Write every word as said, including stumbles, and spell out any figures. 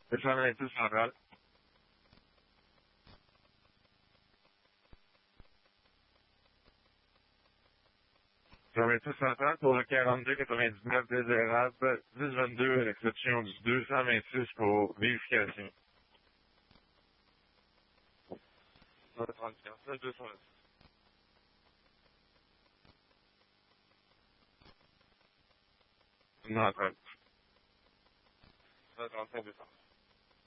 deux cent vingt-six central. deux cent vingt-six central pour le quarante-deux quatre-vingt-dix-neuf désirable, dix vingt-deux à l'exception du deux cent vingt-six pour vérification. cent trente-quatre, deux cent vingt-six. Non, trente. cent trente-cinq, deux cents.